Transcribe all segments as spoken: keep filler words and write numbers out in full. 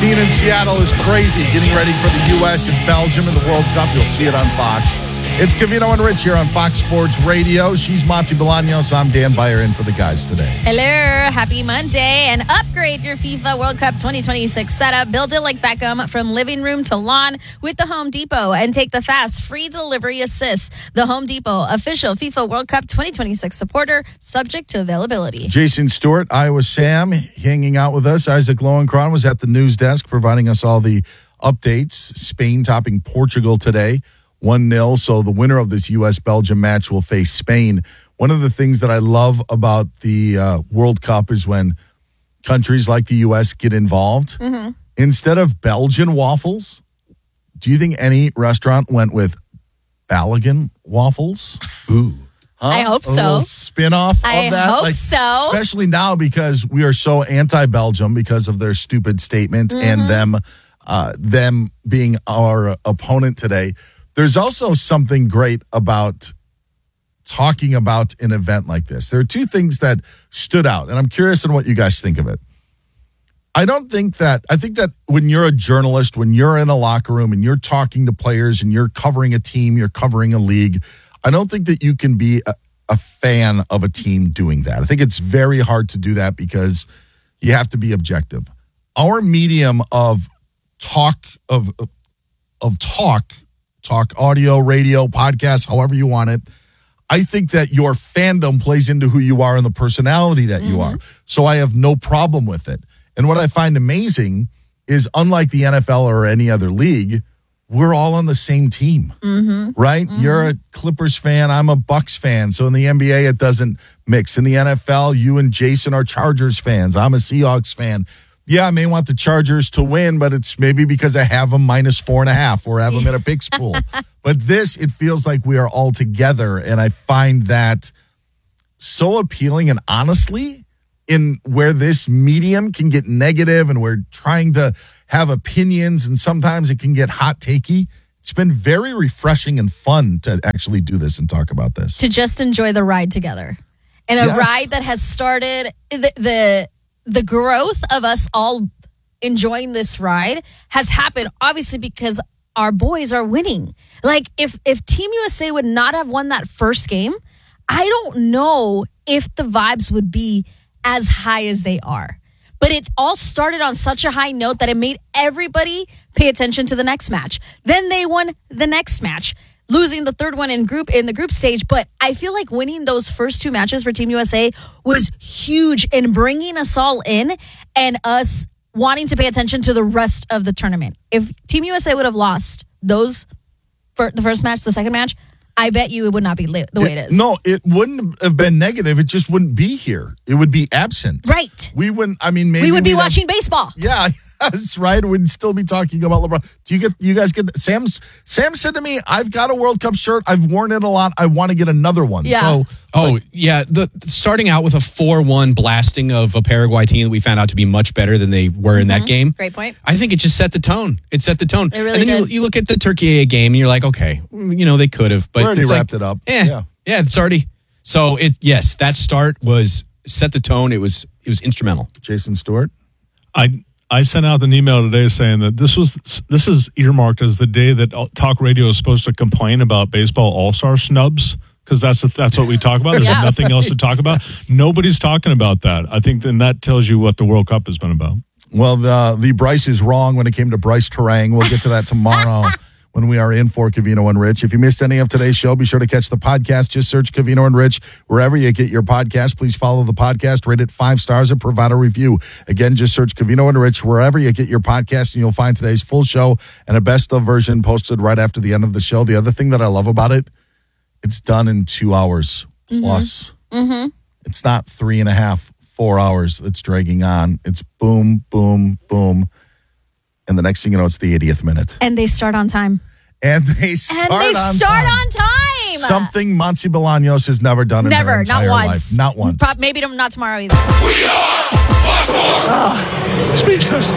Scene in Seattle is crazy. Getting ready for the U S and Belgium in the World Cup. You'll see it on Fox. It's Covino and Rich here on Fox Sports Radio. She's Monty Bolaños. I'm Dan Beyer in for the guys today. Hello. Happy Monday. And upgrade your FIFA World Cup twenty twenty-six setup. Build it like Beckham from living room to lawn with the Home Depot. And take the fast free delivery assist. The Home Depot, official FIFA World Cup twenty twenty-six supporter, subject to availability. Jason Stewart, Iowa Sam, hanging out with us. Isaac Lowenkron was at the news desk providing us all the updates. Spain topping Portugal today. one nil, so the winner of this U S Belgium match will face Spain. One of the things that I love about the uh, World Cup is when countries like the U S get involved. Mm-hmm. Instead of Belgian waffles, do you think any restaurant went with Balogun waffles? Ooh. Huh? I hope a so. Little spin-off I of that. hope like, so. Especially now because we are so anti-Belgium because of their stupid statement mm-hmm. and them, uh, them being our opponent today. There's also something great about talking about an event like this. There are two things that stood out, and I'm curious on what you guys think of it. I don't think that, I think that when you're a journalist, when you're in a locker room and you're talking to players and you're covering a team, you're covering a league, I don't think that you can be a, a fan of a team doing that. I think it's very hard to do that because you have to be objective. Our medium of talk, of of talk, talk audio, radio, podcast, however you want it, I think that your fandom plays into who you are and the personality that you mm-hmm. are. So I have no problem with it. And what I find amazing is unlike the N F L or any other league, we're all on the same team, mm-hmm. right? Mm-hmm. You're a Clippers fan. I'm a Bucks fan. So in the N B A, it doesn't mix. In the N F L, you and Jason are Chargers fans. I'm a Seahawks fan. Yeah, I may want the Chargers to win, but it's maybe because I have them minus four and a half or have them in a picks pool. But this, it feels like we are all together. And I find that so appealing. And honestly, in where this medium can get negative and we're trying to have opinions and sometimes it can get hot takey, it's been very refreshing and fun to actually do this and talk about this. To just enjoy the ride together. And a yes. ride that has started the, the the growth of us all enjoying this ride has happened obviously because our boys are winning. Like if if Team U S A would not have won that first game, I don't know if the vibes would be as high as they are. But it all started on such a high note that it made everybody pay attention to the next match. Then they won the next match, losing the third one in group in the group stage. But I feel like winning those first two matches for Team U S A was huge in bringing us all in and us wanting to pay attention to the rest of the tournament. If Team U S A would have lost those for the first match, the second match, I bet you it would not be lit the way it is. No, it wouldn't have been negative. It just wouldn't be here. It would be absent. Right. We wouldn't, I mean, maybe we would be watching have, baseball. Yeah, that's right. We'd still be talking about LeBron. Do you get, you guys get, Sam's, Sam said to me, I've got a World Cup shirt. I've worn it a lot. I want to get another one. Yeah. So, oh, like, yeah. The starting out with a four one blasting of a Paraguay team that we found out to be much better than they were in mm-hmm. that game. Great point. I think it just set the tone. It set the tone. It really and then did. You, you look at the Turkey game and you're like, okay, you know, they could have. But we already it's wrapped like, it up. Eh, yeah. Yeah, it's already. So, it yes, that start was set the tone. It was it was instrumental. Jason Stewart? I I sent out an email today saying that this was this is earmarked as the day that talk radio is supposed to complain about baseball all-star snubs, because that's that's what we talk about. There's yeah. nothing else to talk about. Nobody's talking about that. I think then that tells you what the World Cup has been about. Well, the the Bryce is wrong when it came to Bryce Terang. We'll get to that tomorrow when we are in for Covino and Rich. If you missed any of today's show, be sure to catch the podcast. Just search Covino and Rich wherever you get your podcast. Please follow the podcast, rate it five stars, and provide a review. Again, just search Covino and Rich wherever you get your podcast, and you'll find today's full show and a best of version posted right after the end of the show. The other thing that I love about it, it's done in two hours plus. Mm-hmm. It's not three and a half, four hours that's dragging on. It's boom, boom, boom. And the next thing you know, it's the eightieth minute. And they start on time. And they start and they on start time. on time. Something Monty Bolaños has never done in never, her entire not once. life. Not once. Pro- maybe not tomorrow either. We are Fox Sports. Ah, speechless.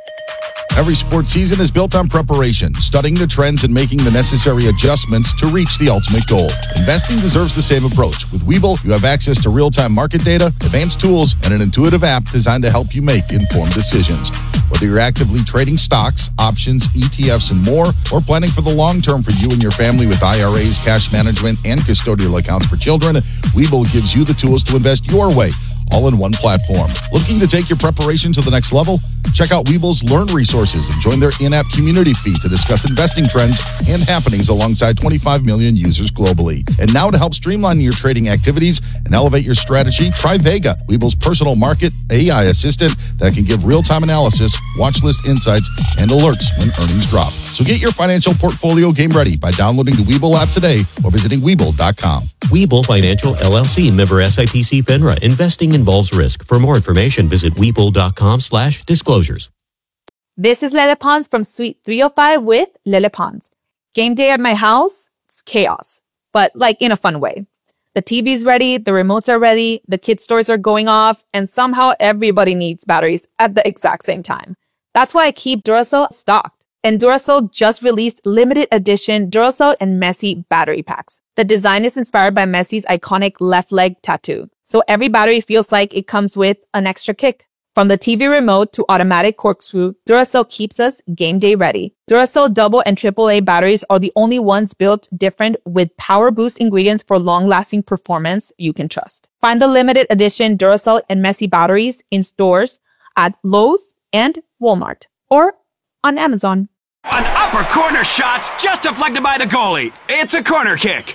Every sports season is built on preparation, studying the trends and making the necessary adjustments to reach the ultimate goal. Investing deserves the same approach. With Webull, you have access to real-time market data, advanced tools, and an intuitive app designed to help you make informed decisions. Whether you're actively trading stocks, options, E T Fs, and more, or planning for the long term for you and your family with I R As, cash management, and custodial accounts for children, Webull gives you the tools to invest your way, all in one platform. Looking to take your preparation to the next level? Check out Webull's Learn resources and join their in-app community feed to discuss investing trends and happenings alongside twenty-five million users globally. And now to help streamline your trading activities and elevate your strategy, try Vega, Webull's personal market A I assistant that can give real-time analysis, watch list insights, and alerts when earnings drop. So get your financial portfolio game ready by downloading the Webull app today or visiting Webull dot com. Webull Financial L L C, member S I P C FINRA. Investing involves risk. For more information, visit Webull dot com slash disclosures. This is Lele Pons from Suite three oh five with Lele Pons. Game day at my house, it's chaos, but like in a fun way. The T V's ready, the remotes are ready, the kids' stores are going off, and somehow everybody needs batteries at the exact same time. That's why I keep Duracell stocked. And Duracell just released limited edition Duracell and Messi battery packs. The design is inspired by Messi's iconic left leg tattoo. So every battery feels like it comes with an extra kick. From the T V remote to automatic corkscrew, Duracell keeps us game day ready. Duracell double and triple A batteries are the only ones built different with power boost ingredients for long-lasting performance you can trust. Find the limited edition Duracell and Messi batteries in stores at Lowe's and Walmart or on Amazon. An upper corner shot's just deflected by the goalie. It's a corner kick.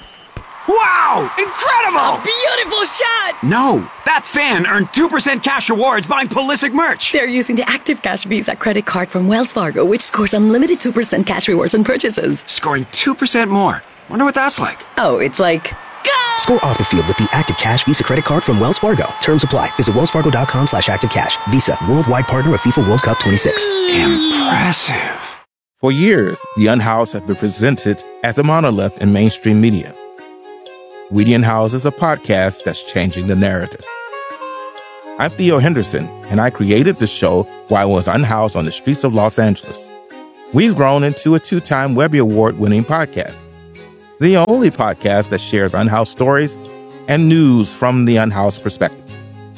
Wow! Incredible! A beautiful shot! No, that fan earned two percent cash rewards buying Pulisic merch. They're using the Active Cash Visa credit card from Wells Fargo, which scores unlimited two percent cash rewards on purchases. Scoring two percent more. Wonder what that's like. Oh, it's like... Go! Score off the field with the Active Cash Visa credit card from Wells Fargo. Terms apply. Visit wells fargo dot com slash active cash. Visa, worldwide partner of FIFA World Cup twenty-six. Impressive. For years, The Unhoused has been presented as a monolith in mainstream media. We the Unhoused is a podcast that's changing the narrative. I'm Theo Henderson, and I created the show while I was unhoused on the streets of Los Angeles. We've grown into a two-time Webby Award-winning podcast, the only podcast that shares unhoused stories and news from the unhoused perspective.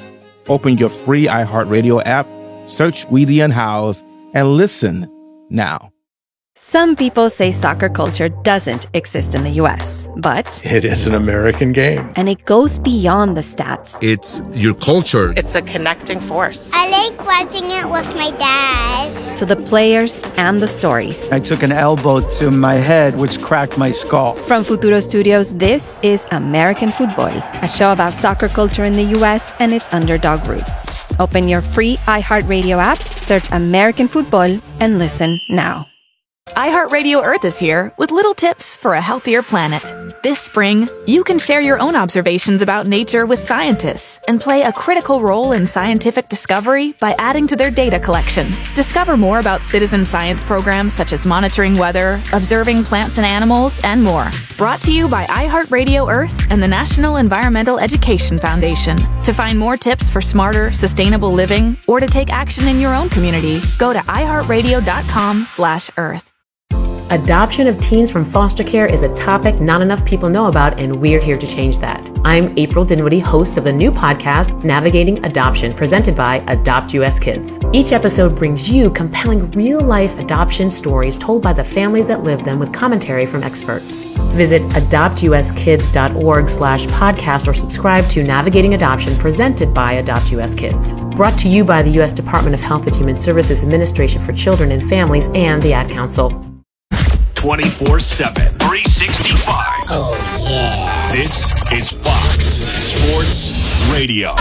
Open your free iHeartRadio app, search We the Unhoused, and listen now. Some people say soccer culture doesn't exist in the U S, but it is an American game. And it goes beyond the stats. It's your culture. It's a connecting force. I like watching it with my dad. To the players and the stories. I took an elbow to my head, which cracked my skull. From Futuro Studios, this is American Football, a show about soccer culture in the U S and its underdog roots. Open your free iHeartRadio app, search American Football, and listen now. iHeartRadio Earth is here with little tips for a healthier planet. This spring, you can share your own observations about nature with scientists and play a critical role in scientific discovery by adding to their data collection. Discover more about citizen science programs such as monitoring weather, observing plants and animals, and more. Brought to you by iHeartRadio Earth and the National Environmental Education Foundation. To find more tips for smarter, sustainable living or to take action in your own community, go to iHeartRadio.com slash Earth. Adoption of teens from foster care is a topic not enough people know about, and we're here to change that. I'm April Dinwiddie, host of the new podcast, Navigating Adoption, presented by Adopt U S Kids. Each episode brings you compelling real-life adoption stories told by the families that live them with commentary from experts. Visit adoptuskids.org slash podcast or subscribe to Navigating Adoption, presented by Adopt U S Kids. Brought to you by the U S Department of Health and Human Services Administration for Children and Families and the Ad Council. twenty-four seven, three sixty-five. Oh, yeah. This is Fox Sports Radio. On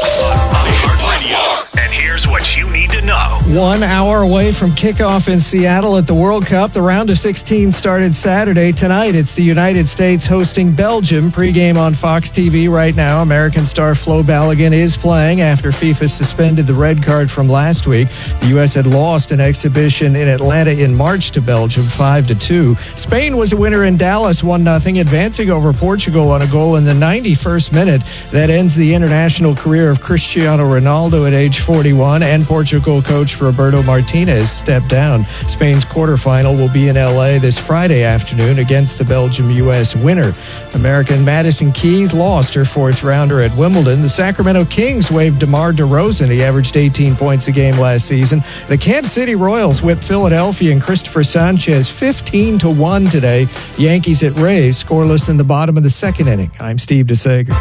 iHeartRadio. And here's what you need to know. One hour away from kickoff in Seattle at the World Cup. The round of sixteen started Saturday. Tonight, it's the United States hosting Belgium. Pre-game on Fox T V right now. American star Flo Balogun is playing after FIFA suspended the red card from last week. The U S had lost an exhibition in Atlanta in March to Belgium, five to two. Spain was a winner in Dallas, one nothing, advancing over Portugal on a goal in the ninety-first minute. That ends the international career of Cristiano Ronaldo at age forty. twenty-one, and Portugal coach Roberto Martinez stepped down. Spain's quarterfinal will be in L A this Friday afternoon against the Belgium-U S winner. American Madison Keys lost her fourth rounder at Wimbledon. The Sacramento Kings waived DeMar DeRozan. He averaged eighteen points a game last season. The Kansas City Royals whipped Philadelphia and Christopher Sanchez fifteen to one today. Yankees at Rays scoreless in the bottom of the second inning. I'm Steve DeSager.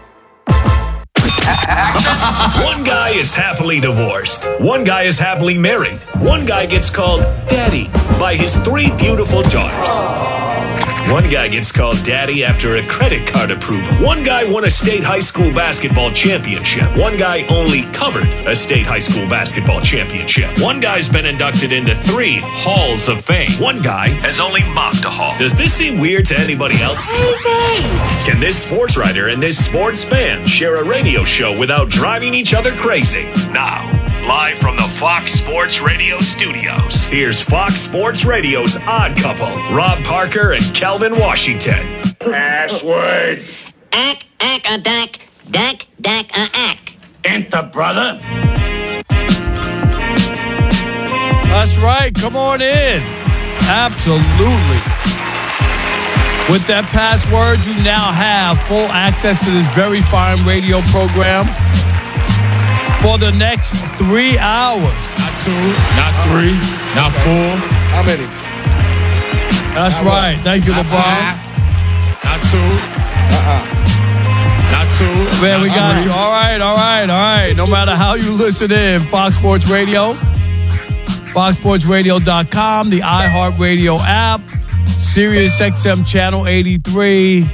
One guy is happily divorced. One guy is happily married. One guy gets called daddy by his three beautiful daughters. One guy gets called daddy after a credit card approval. One guy won a state high school basketball championship. One guy only covered a state high school basketball championship. One guy's been inducted into three halls of fame. One guy has only mopped a hall. Does this seem weird to anybody else? Can this sports writer and this sports fan share a radio show without driving each other crazy? Now, live from the Fox Sports Radio studios, here's Fox Sports Radio's Odd Couple, Rob Parker and Kelvin Washington. Password. Ack, ack, a dack, dack, dack, a ack. Enter, brother. That's right. Come on in. Absolutely. With that password, you now have full access to this very fine radio program for the next three hours. Not two, not three, not four. How many? That's not right. One. Thank you, LeBron. Uh-uh. Not two. Uh-uh. Not two. Man, we got three. you. All right, all right, all right. No matter how you listen in, Fox Sports Radio, fox sports radio dot com, the iHeartRadio app, Sirius X M Channel eighty-three,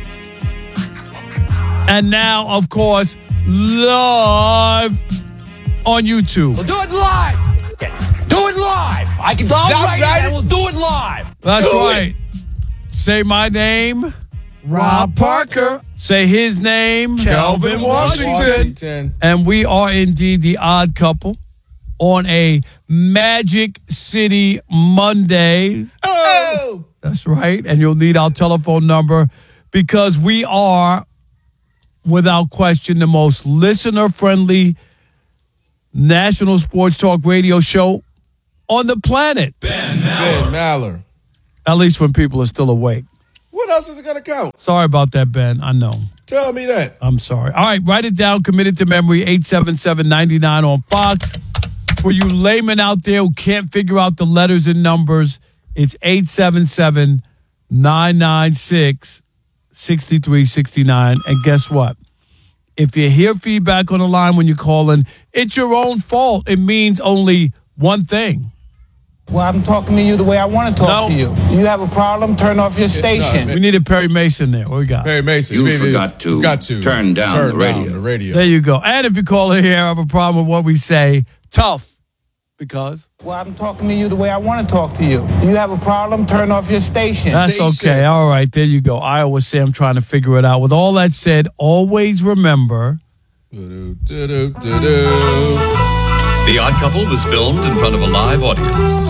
and now, of course, live on YouTube. We'll do it live. Do it live. I can. All right, and we'll do it live. That's do right. It. Say my name, Rob Parker. Say his name, Kelvin Washington. Washington. And we are indeed the Odd Couple on a Magic City Monday. Oh, that's right. And you'll need our telephone number because we are, without question, the most listener-friendly national sports talk radio show on the planet. Ben Maller. Ben Maller. At least when people are still awake. What else is it going to count? Sorry about that, Ben. I know. Tell me that. I'm sorry. All right, write it down. Committed to memory, eight seven seven, nine nine on Fox. For you laymen out there who can't figure out the letters and numbers, it's eight seven seven, nine nine six, six three six nine. And guess what? If you hear feedback on the line when you call in, it's your own fault. It means only one thing. Well, I'm talking to you the way I want to talk no. to you. You have a problem, turn off your station. No, we needed Perry Mason there. What we got? Perry Mason. You, you forgot to, got to turn down, turn the, radio. down the radio. There you go. And if you call in here, I have a problem with what we say, tough. Because? Well, I'm talking to you the way I want to talk to you. You have a problem, turn off your station. That's station. okay. All right, there you go. Iowa Sam trying to figure it out. With all that said, always remember. The Odd Couple was filmed in front of a live audience.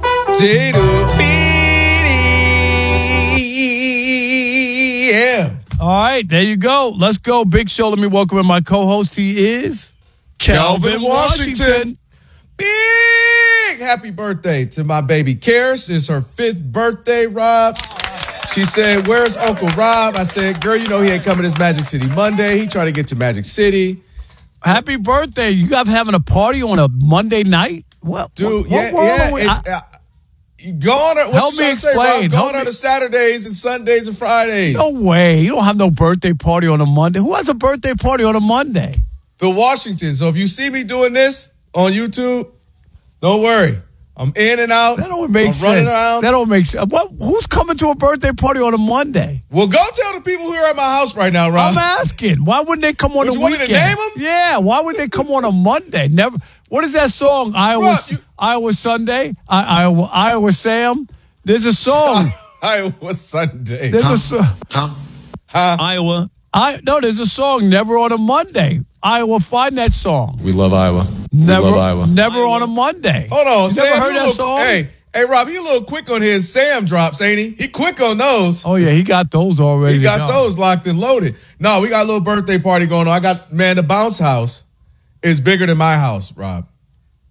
Yeah. All right, there you go. Let's go. Big show. Let me welcome in my co-host. He is Kelvin Washington. Big happy birthday to my baby Karis. It's her fifth birthday, Rob. She said, where's Uncle Rob? I said, girl, you know he ain't coming this Magic City Monday. He trying to get to Magic City. Happy birthday. You guys having a party on a Monday night? What, Dude, what, yeah, what yeah. we, It, I, uh, Go on, what help you me trying explain. To say, Rob? Go help on, me. on the Saturdays and Sundays and Fridays. No way. You don't have no birthday party on a Monday. Who has a birthday party on a Monday? The Washington. So if you see me doing this on YouTube, don't worry. I'm in and out. That don't make I'm sense. Running around. That don't make sense. What? Who's coming to a birthday party on a Monday? Well, go tell the people who are at my house right now, Rob. I'm asking. Why wouldn't they come on Would a you want weekend? me to name them? Yeah. Why would they come on a Monday? Never. What is that song? Iowa, Rob, you- Iowa Sunday. I, Iowa, Iowa Sam. There's a song. Iowa Sunday. There's a song. Huh? Iowa. I no. There's a song. Never on a Monday. Iowa. Find that song. We love Iowa. Never. We love Iowa. Never on a Monday. Hold on. You Sam, never heard you that little, song? Hey, hey, Rob, he a little quick on his Sam drops, ain't he? He quick on those. Oh yeah, he got those already. He got to go. those locked and loaded. No, we got a little birthday party going on. I got, man, the bounce house is bigger than my house, Rob.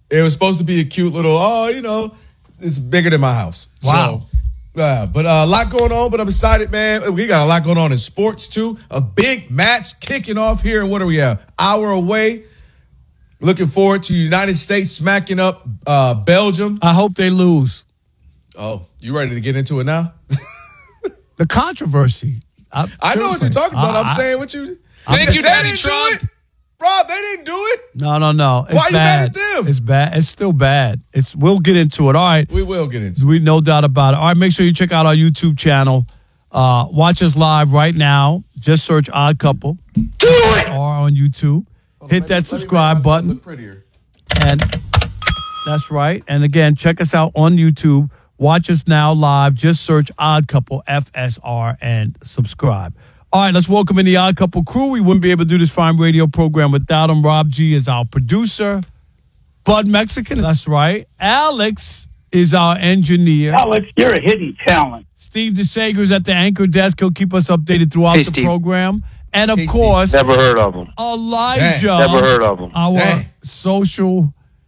It was supposed to be a cute little, oh, you know, it's bigger than my house. Wow. So, yeah, but uh, a lot going on, but I'm excited, man. We got a lot going on in sports, too. A big match kicking off here, and what are we at? Hour away. Looking forward to United States smacking up uh, Belgium. I hope they lose. Oh, you ready to get into it now? The controversy. I, I know what you're talking about. I'm I, saying what you... Thank they, you, they Daddy didn't Trump. do it. Rob, they didn't do it. No, no, no. It's Why are you bad. mad at them? It's bad. It's still bad. It's. We'll get into it. All right. We will get into it. We no doubt about it. All right. Make sure you check out our YouTube channel. Uh, watch us live right now. Just search Odd Couple. Do it. Or on YouTube. Hold Hit on, that subscribe button. Look prettier. And that's right. And again, check us out on YouTube. Watch us now live. Just search Odd Couple F S R and subscribe. All right, let's welcome in the Odd Couple crew. We wouldn't be able to do this fine radio program without him. Rob G is our producer. Bud Mexican, that's right. Alex is our engineer. Alex, you're a hidden talent. Steve DeSager is at the anchor desk. He'll keep us updated throughout Hey, the Steve. program. And, of Hey, course, Steve. Never heard of him. Elijah. Dang. Never heard of him. Our Dang. social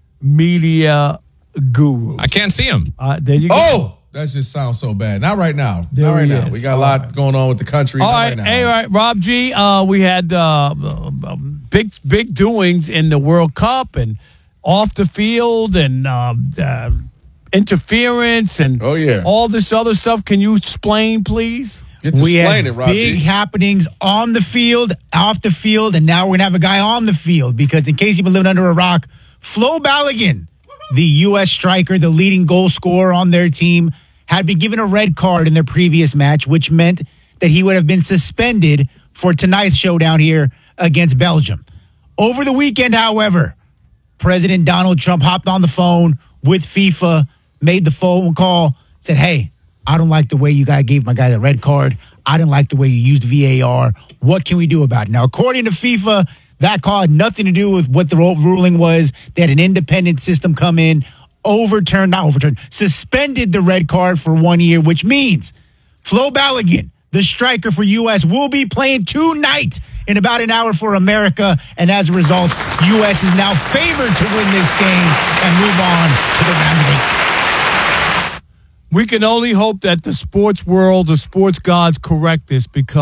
media guru. I can't see him. Uh, there you go. Oh! That just sounds so bad. Not right now. There Not right he now. is. We got a All lot right. going on with the country. All Not right, right now. hey, all right, Rob G. Uh, we had uh, uh, big, big doings in the World Cup and off the field and uh, uh, interference and oh yeah, all this other stuff. Can you explain, please? We had big happenings on the field, off the field, and now we're going to have a guy on the field because in case you've been living under a rock, Flo Balogun, the U S striker, the leading goal scorer on their team, had been given a red card in their previous match, which meant that he would have been suspended for tonight's showdown here against Belgium. Over the weekend, however, President Donald Trump hopped on the phone with FIFA, made the phone call, said, hey, I don't like the way you guys gave my guy the red card. I didn't like the way you used V A R. What can we do about it? Now, according to FIFA, that call had nothing to do with what the ruling was. They had an independent system come in, overturned, not overturned, suspended the red card for one year, which means Flo Balogun, the striker for U S, will be playing tonight in about an hour for America. And as a result, U S is now favored to win this game and move on to the round of eight. We can only hope that the sports world, the sports gods correct this because